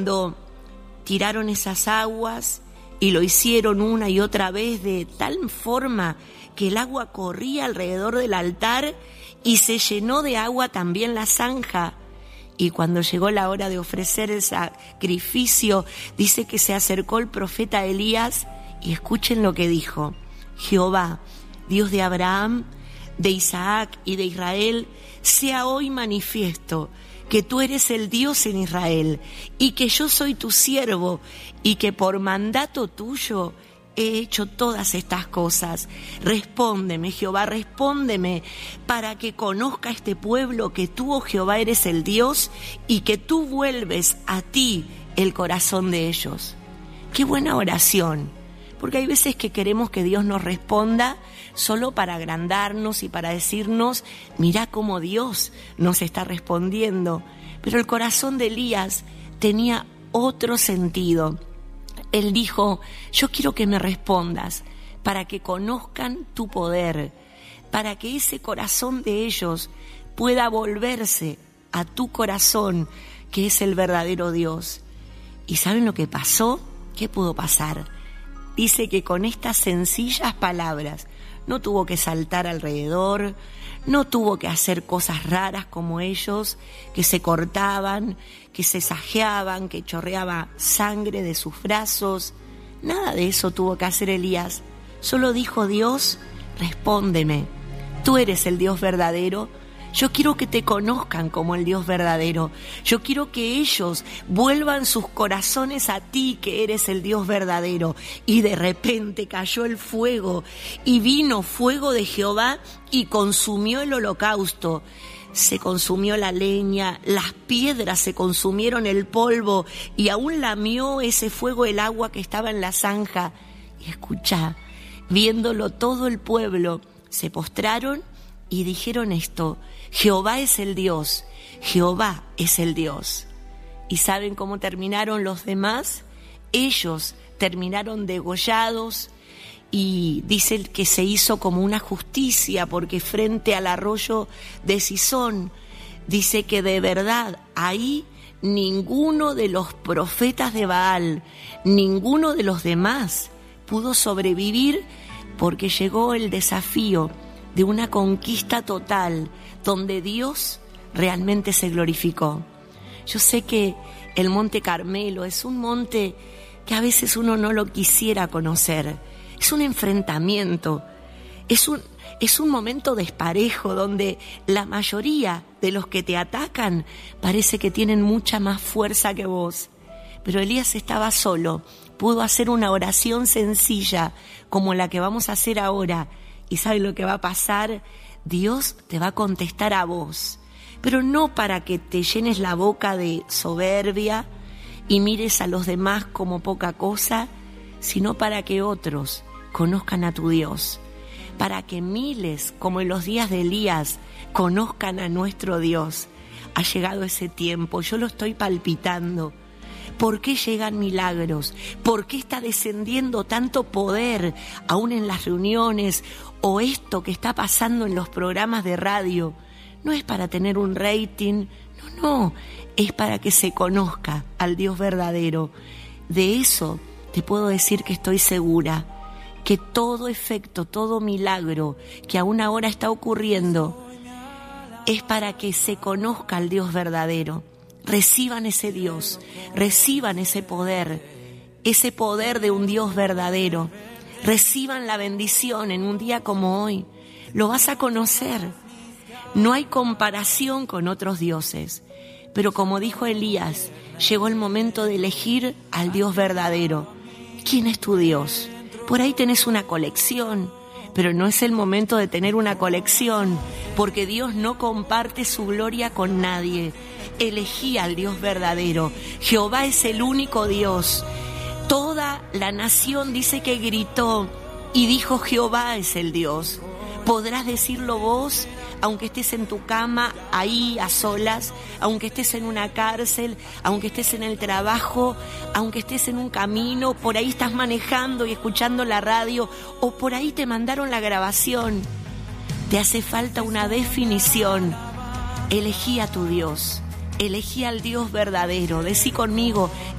cuando tiraron esas aguas y lo hicieron una y otra vez de tal forma que el agua corría alrededor del altar y se llenó de agua también la zanja. Y cuando llegó la hora de ofrecer el sacrificio, dice que se acercó el profeta Elías y escuchen lo que dijo: Jehová, Dios de Abraham, de Isaac y de Israel, sea hoy manifiesto que tú eres el Dios en Israel y que yo soy tu siervo y que por mandato tuyo he hecho todas estas cosas. Respóndeme, Jehová, respóndeme, para que conozca este pueblo que tú, oh Jehová, eres el Dios y que tú vuelves a ti el corazón de ellos. Qué buena oración, porque hay veces que queremos que Dios nos responda solo para agrandarnos y para decirnos: mirá cómo Dios nos está respondiendo. Pero el corazón de Elías tenía otro sentido. Él dijo: yo quiero que me respondas para que conozcan tu poder, para que ese corazón de ellos pueda volverse a tu corazón, que es el verdadero Dios. ¿Y saben lo que pasó? ¿Qué pudo pasar? Dice que con estas sencillas palabras no tuvo que saltar alrededor, no tuvo que hacer cosas raras como ellos, que se cortaban, que se sajeaban, que chorreaba sangre de sus brazos. Nada de eso tuvo que hacer Elías. Solo dijo: Dios, respóndeme. Tú eres el Dios verdadero. Yo quiero que te conozcan como el Dios verdadero. Yo quiero que ellos vuelvan sus corazones a ti, que eres el Dios verdadero. Y de repente cayó el fuego, y vino fuego de Jehová y consumió el holocausto. Se consumió la leña, las piedras se consumieron, el polvo, y aún lamió ese fuego el agua que estaba en la zanja. Y escuchá, viéndolo todo el pueblo, se postraron y dijeron esto: Jehová es el Dios, Jehová es el Dios. ¿Y saben cómo terminaron los demás? Ellos terminaron degollados, y dice que se hizo como una justicia, porque frente al arroyo de Cisón, dice que de verdad ahí ninguno de los profetas de Baal, ninguno de los demás pudo sobrevivir, porque llegó el desafío de una conquista total, donde Dios realmente se glorificó. Yo sé que el Monte Carmelo es un monte que a veces uno no lo quisiera conocer. Es un enfrentamiento, es un momento desparejo donde la mayoría de los que te atacan parece que tienen mucha más fuerza que vos. Pero Elías estaba solo, pudo hacer una oración sencilla como la que vamos a hacer ahora. ¿Y sabe lo que va a pasar? Dios te va a contestar a vos, pero no para que te llenes la boca de soberbia y mires a los demás como poca cosa, sino para que otros conozcan a tu Dios, para que miles, como en los días de Elías, conozcan a nuestro Dios. Ha llegado ese tiempo, yo lo estoy palpitando. ¿Por qué llegan milagros? ¿Por qué está descendiendo tanto poder aún en las reuniones? O esto que está pasando en los programas de radio, no es para tener un rating, no, es para que se conozca al Dios verdadero. De eso te puedo decir que estoy segura, que todo efecto, todo milagro que aún ahora está ocurriendo es para que se conozca al Dios verdadero. Reciban ese Dios, reciban ese poder de un Dios verdadero. Reciban la bendición en un día como hoy. Lo vas a conocer. No hay comparación con otros dioses. Pero como dijo Elías, llegó el momento de elegir al Dios verdadero. ¿Quién es tu Dios? Por ahí tenés una colección, pero no es el momento de tener una colección, porque Dios no comparte su gloria con nadie. Elegí al Dios verdadero. Jehová es el único Dios. Toda la nación dice que gritó y dijo: Jehová es el Dios. Podrás decirlo vos, aunque estés en tu cama, ahí a solas, aunque estés en una cárcel, aunque estés en el trabajo, aunque estés en un camino, por ahí estás manejando y escuchando la radio, o por ahí te mandaron la grabación. Te hace falta una definición. Elegí a tu Dios, elegí al Dios verdadero. Decí conmigo: